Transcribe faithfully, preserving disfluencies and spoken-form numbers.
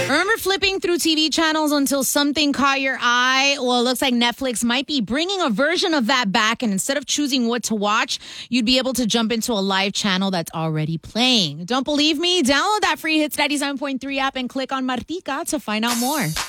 Remember flipping through T V channels until something caught your eye? Well, it looks like Netflix might be bringing a version of that back. And instead of choosing what to watch, you'd be able to jump into a live channel that's already playing. Don't believe me? Download that free Hits ninety-seven point three app and click on Martika to find out more.